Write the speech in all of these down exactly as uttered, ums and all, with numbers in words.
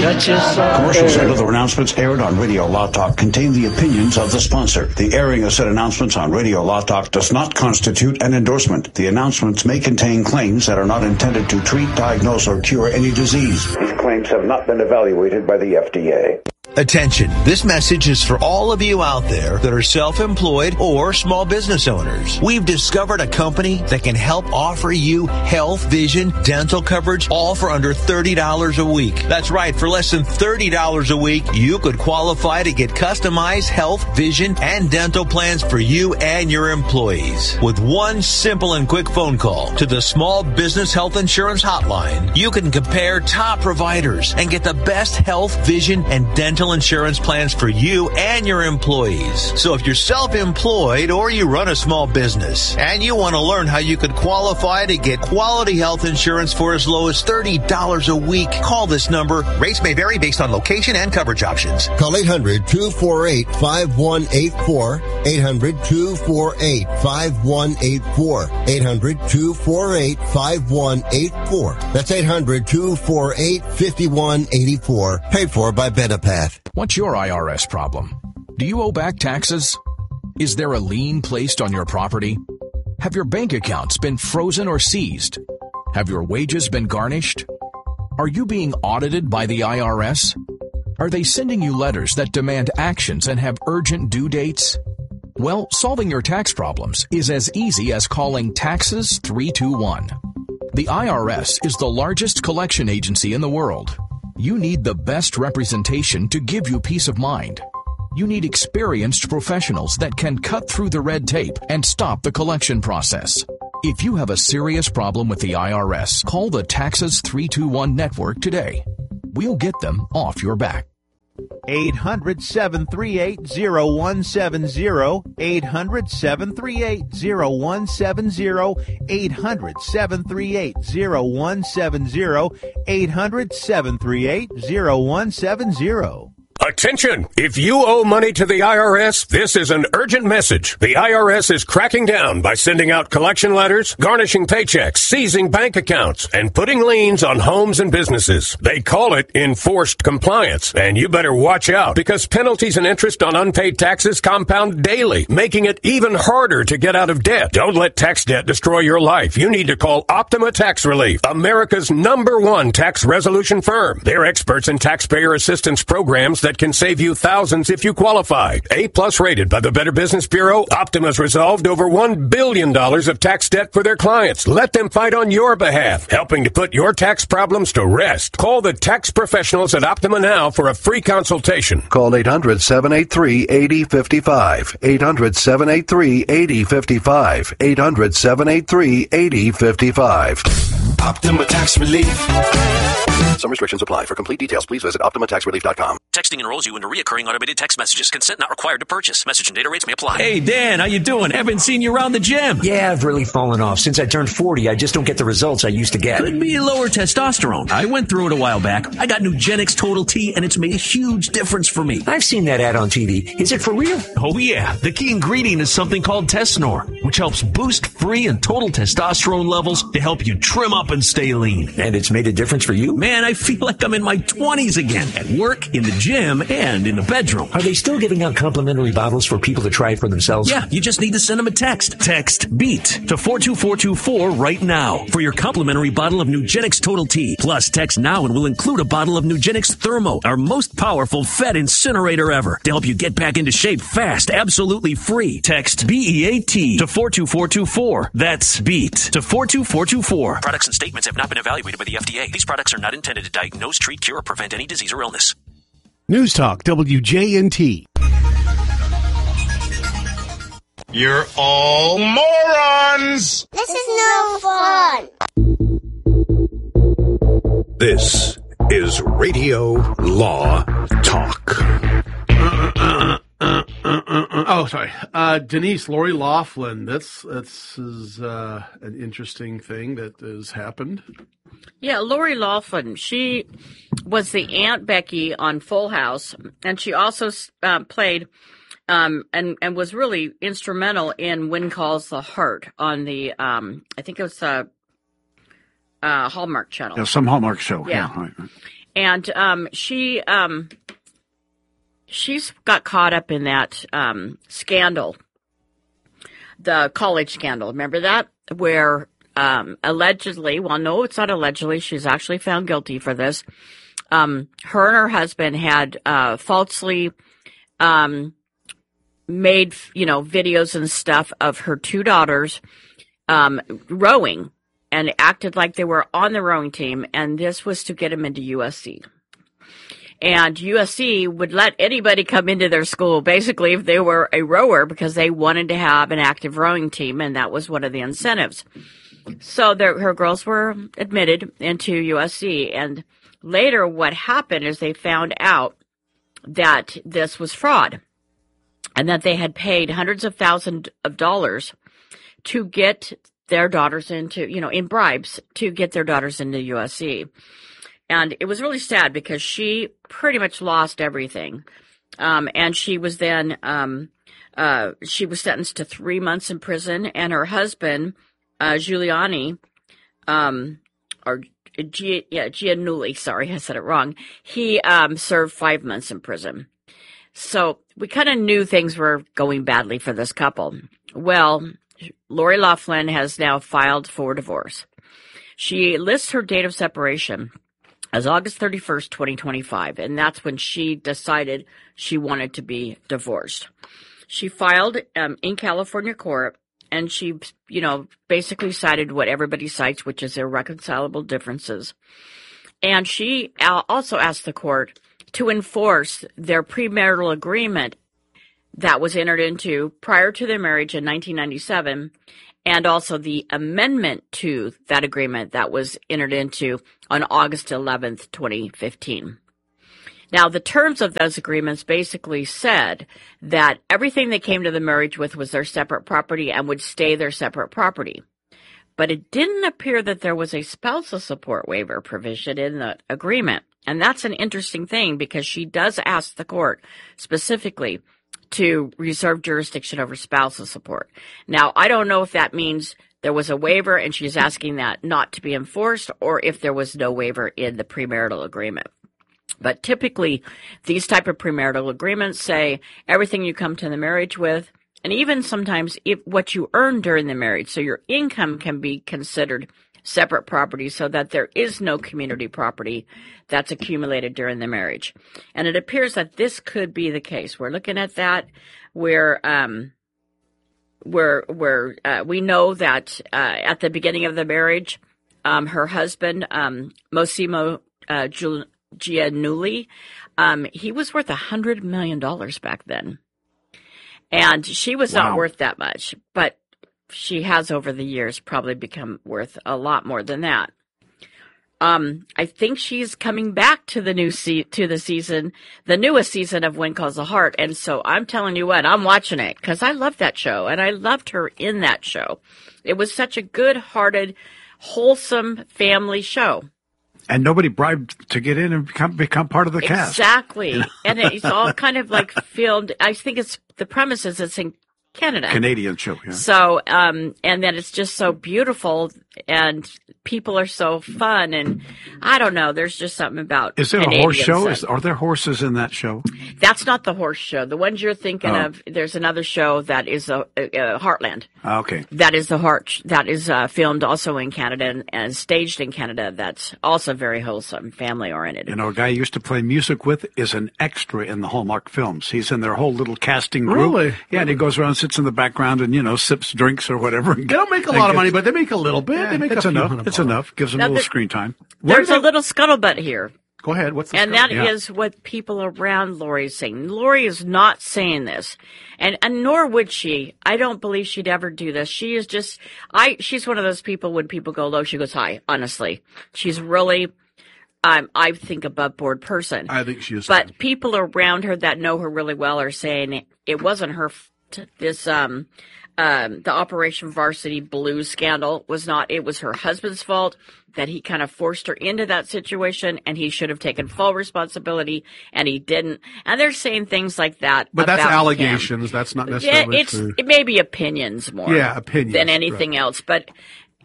touch us. Commercials and other announcements aired on Radio Law Talk contain the opinions of the sponsor. The airing of said announcements on Radio Law Talk does not constitute an endorsement. The announcements may contain claims that are not intended to treat, diagnose, or cure any disease. These claims have not been evaluated by the F D A. Attention, this message is for all of you out there that are self-employed or small business owners. We've discovered a company that can help offer you health, vision, dental coverage, all for under thirty dollars a week. That's right, for less than thirty dollars a week, you could qualify to get customized health, vision, and dental plans for you and your employees. With one simple and quick phone call to the Small Business Health Insurance Hotline, you can compare top providers and get the best health, vision, and dental insurance plans for you and your employees. So if you're self-employed or you run a small business and you want to learn how you could qualify to get quality health insurance for as low as thirty dollars a week, call this number. Rates may vary based on location and coverage options. Call eight hundred, two four eight, five one eight four, eight hundred, two four eight, five one eight four, eight hundred, two four eight, five one eight four. That's eight hundred, two four eight, five one eight four. Paid for by Benepath. What's your I R S problem? Do you owe back taxes? Is there a lien placed on your property? Have your bank accounts been frozen or seized? Have your wages been garnished? Are you being audited by the I R S? Are they sending you letters that demand actions and have urgent due dates? Well, solving your tax problems is as easy as calling Taxes three two one. The I R S is the largest collection agency in the world. You need the best representation to give you peace of mind. You need experienced professionals that can cut through the red tape and stop the collection process. If you have a serious problem with the I R S, call the Taxes three two one network today. We'll get them off your back. eight hundred, seven three eight, zero one seven zero, eight hundred, seven three eight, zero one seven zero, eight hundred, seven three eight, zero one seven zero, eight hundred, seven three eight, zero one seven zero. Attention! If you owe money to the I R S, this is an urgent message. The I R S is cracking down by sending out collection letters, garnishing paychecks, seizing bank accounts, and putting liens on homes and businesses. They call it enforced compliance, and you better watch out because penalties and interest on unpaid taxes compound daily, making it even harder to get out of debt. Don't let tax debt destroy your life. You need to call Optima Tax Relief, America's number one tax resolution firm. They're experts in taxpayer assistance programs that can save you thousands if you qualify. A-plus rated by the Better Business Bureau, Optima's resolved over one billion dollars of tax debt for their clients. Let them fight on your behalf, helping to put your tax problems to rest. Call the tax professionals at Optima now for a free consultation. Call eight hundred, seven eight three, eight zero five five. eight hundred, seven eight three, eight zero five five. eight hundred, seven eight three, eight zero five five. Optima Tax Relief. Some restrictions apply. For complete details, please visit Optima Tax Relief dot com. Texting enrolls you into reoccurring automated text messages. Consent not required to purchase. Message and data rates may apply. Hey, Dan, how you doing? Haven't seen you around the gym. Yeah, I've really fallen off. Since I turned forty, I just don't get the results I used to get. Could be lower testosterone. I went through it a while back. I got Nugenix Total T, and it's made a huge difference for me. I've seen that ad on T V. Is it for real? Oh, yeah. The key ingredient is something called Tesnor, which helps boost free and total testosterone levels to help you trim up and stay lean. And it's made a difference for you? Man, I feel like I'm in my twenties again, at work, in the gym, and in the bedroom. Are they still giving out complimentary bottles for people to try it for themselves? Yeah, you just need to send them a text. Text BEAT to four two four two four right now for your complimentary bottle of Nugenix Total T. Plus, text now and we'll include a bottle of Nugenix Thermo, our most powerful fat incinerator ever, to help you get back into shape fast, absolutely free. Text B E A T to four two four two four. That's BEAT to four two four two four. Products and statements have not been evaluated by the F D A. These products are not intended to diagnose, treat, cure, or prevent any disease or illness. News Talk W J N T. You're all morons! This is no fun! This is Radio Law Talk. Uh, uh, uh, uh, uh, oh, sorry. Uh, Denise, Lori Loughlin, that's, that's is, uh, an interesting thing that has happened. Yeah, Lori Loughlin, she was the Aunt Becky on Full House, and she also uh, played um, and, and was really instrumental in When Calls the Heart on the, um, I think it was a uh, Hallmark channel. Yeah, some Hallmark show. Yeah. yeah right, right. And um, she um, she's got caught up in that um, scandal, the college scandal. Remember that? Where um, allegedly, well, no, it's not allegedly. She's actually found guilty for this. Um, her and her husband had uh, falsely um, made, you know, videos and stuff of her two daughters um, rowing, and acted like they were on the rowing team, and this was to get them into U S C. And U S C would let anybody come into their school, basically, if they were a rower, because they wanted to have an active rowing team, and that was one of the incentives. So their, her girls were admitted into U S C, and later what happened is they found out that this was fraud, and that they had paid hundreds of thousands of dollars to get their daughters into, you know, in bribes to get their daughters into U S C. And it was really sad because she pretty much lost everything. Um, and she was then, um, uh, she was sentenced to three months in prison, and her husband, uh, Giuliani, um, or G- yeah, Giannulli, sorry, I said it wrong. He, um, served five months in prison. So we kind of knew things were going badly for this couple. Well, Lori Loughlin has now filed for divorce. She lists her date of separation as August thirty-first, twenty twenty-five, and that's when she decided she wanted to be divorced. She filed um, in California court, and she, you know, basically cited what everybody cites, which is irreconcilable differences. And she also asked the court to enforce their premarital agreement that was entered into prior to their marriage in nineteen ninety-seven, and also the amendment to that agreement that was entered into on August eleventh, twenty fifteen. Now, the terms of those agreements basically said that everything they came to the marriage with was their separate property and would stay their separate property. But it didn't appear that there was a spousal support waiver provision in the agreement. And that's an interesting thing, because she does ask the court specifically to reserve jurisdiction over spousal support. Now, I don't know if that means there was a waiver and she's asking that not to be enforced, or if there was no waiver in the premarital agreement. But typically, these type of premarital agreements say everything you come to the marriage with, and even sometimes if what you earn during the marriage, so your income can be considered separate property, so that there is no community property that's accumulated during the marriage. And it appears that this could be the case. We're looking at that where um, where where uh, we know that uh, at the beginning of the marriage, um, her husband, um, Massimo uh, Giannulli, um, he was worth one hundred million dollars back then. And she was wow. not worth that much, but she has over the years probably become worth a lot more than that. Um, I think she's coming back to the new se- to the season, the newest season of When Calls the Heart. And so I'm telling you what, I'm watching it because I love that show, and I loved her in that show. It was such a good-hearted, wholesome family show. And nobody bribed to get in and become become part of the cast. Exactly. And it's all kind of like filmed. I think it's the premise is it's in Canada. Canadian show, yeah. So, um, and then it's just so beautiful, and people are so fun, and I don't know, there's just something about Is it Canadian a horse show? stuff. Is, are there horses in that show? That's not the horse show. The ones you're thinking Oh. of, there's another show that is a, a, a Heartland. Ah, okay. That is the heart. That is uh, filmed also in Canada and, and staged in Canada. That's also very wholesome, family oriented. You know, a guy I used to play music with is an extra in the Hallmark films. He's in their whole little casting group. Really? Yeah, and he goes around, sits in the background, and, you know, sips drinks or whatever. They don't make a lot of money, but they make a little bit. Yeah, they make it's a few enough. hundred It's bucks. enough. Gives them Now a little the- screen time. There's a little scuttlebutt here. Go ahead. What's the And that scuttlebutt? is what people around Lori is saying. Lori is not saying this, and and nor would she. I don't believe she'd ever do this. She is just, I. She's one of those people when people go low, she goes high. Honestly, she's really, um, I think, above board person. I think she is. But people around her that know her really well are saying it wasn't her. f- This um, um, the Operation Varsity Blues scandal was not. It was her husband's fault that he kind of forced her into that situation, and he should have taken full responsibility, and he didn't. And they're saying things like that. But that's about allegations. him. That's not Yeah, necessarily it's true. it may be opinions more. Yeah, opinions, than anything right. else. But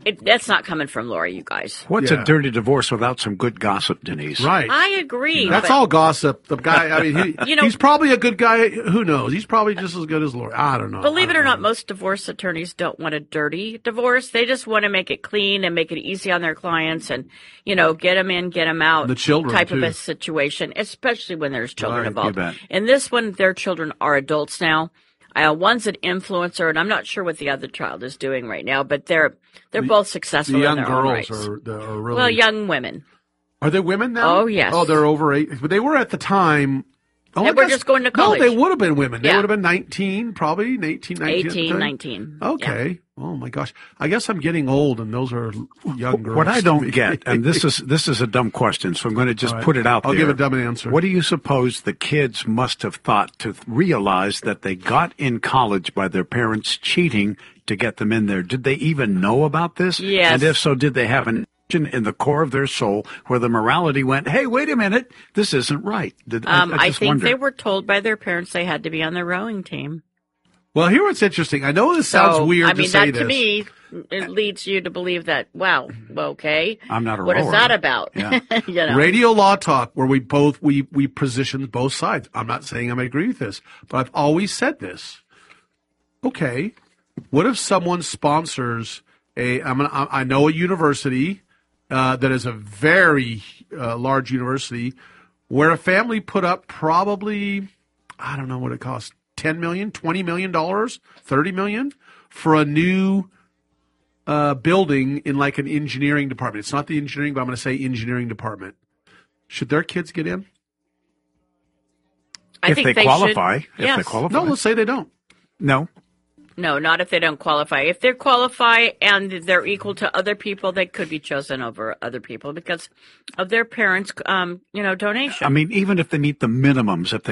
It, that's not coming from Lori, you guys. What's Yeah. a dirty divorce without some good gossip, Denise? Right. I agree. That's but- all gossip. The guy, I mean, he, You know- he's probably a good guy. Who knows? He's probably just as good as Lori. I don't know. Believe I it don't or not, know. most divorce attorneys don't want a dirty divorce. They just want to make it clean and make it easy on their clients and, you know, get them in, get them out. The children, type of too. a situation, especially when there's children Right, involved. you bet. In this one, their children are adults now. Uh, one's an influencer, and I'm not sure what the other child is doing right now, but they're they're The- both successful The young in their own girls rights. are, are really. Well, young women. Are they women now? Oh, yes. Oh, they're over eight. But they were at the time. Oh, They I were guess- just going to college. No, they would have been women. They Yeah. would have been nineteen, probably eighteen, nineteen. at the eighteen, time. nineteen. Okay. Oh my gosh. I guess I'm getting old, and those are young girls. What I to don't me. get, and this is this is a dumb question, so I'm going to just All right. put it out I'll there. give a dumb answer. What do you suppose the kids must have thought to realize that they got in college by their parents cheating to get them in there? Did they even know about this? Yes. And if so, did they have an in the core of their soul where the morality went, hey, wait a minute, this isn't right? Did, Um, I, I, I just think wonder. they were told by their parents they had to be on the rowing team. Well, here what's interesting. I know this sounds So, weird I mean, to say that this. to me, it leads you to believe that, wow, okay. I'm not a What is rower. that about? Yeah. you know? Radio Law Talk, where we both we we position both sides. I'm not saying I'm agree with this, but I've always said this. Okay, what if someone sponsors a? I'm gonna, I I know a university uh, that is a very uh, large university where a family put up probably I don't know what it costs ten million, twenty million dollars, thirty million for a new uh, building in like an engineering department. It's not the engineering, but I'm going to say engineering department. Should their kids get in? I if think they, they qualify. should- If yes. they qualify. No, let's say they don't. No. No, not if they don't qualify. If they qualify and they're equal to other people, they could be chosen over other people because of their parents' um, you know, donation. I mean, even if they meet the minimums, if they